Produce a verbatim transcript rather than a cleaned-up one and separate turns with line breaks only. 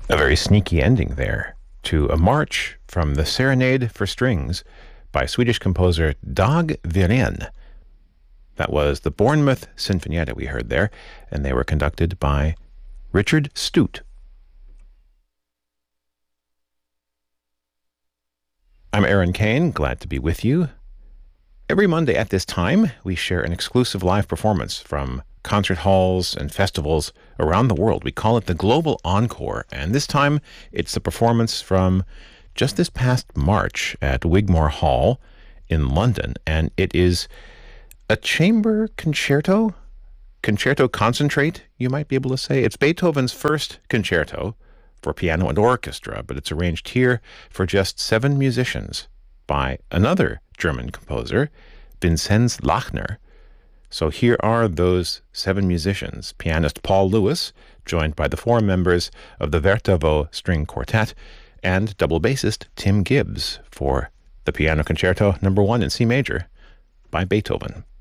A very sneaky ending there to a march from the Serenade for Strings by Swedish composer Dag Wirén. That was the Bournemouth Sinfonietta we heard there, and they were conducted by Richard Stute. I'm Aaron Kane, glad to be with you. Every Monday at this time, we share an exclusive live performance from concert halls and festivals around the world. We call it the Global Encore, and this time it's a performance from just this past March at Wigmore Hall in London, and it is a chamber concerto, concerto concentrate, you might be able to say. It's Beethoven's first concerto for piano and orchestra, but it's arranged here for just seven musicians by another German composer, Vinzenz Lachner. So here are those seven musicians: pianist Paul Lewis, joined by the four members of the Vertavo String Quartet, and double bassist Tim Gibbs for the Piano Concerto Number One in C Major by Beethoven.